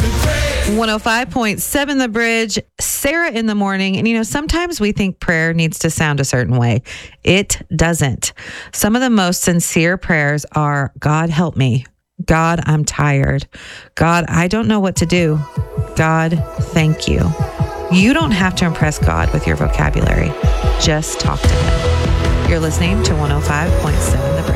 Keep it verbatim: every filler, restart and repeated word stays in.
one oh five point seven The Bridge, Sarah in the morning. And you know, sometimes we think prayer needs to sound a certain way. It doesn't. Some of the most sincere prayers are, God, help me. God, I'm tired. God, I don't know what to do. God, thank you. You don't have to impress God with your vocabulary. Just talk to him. You're listening to one oh five point seven The Bridge.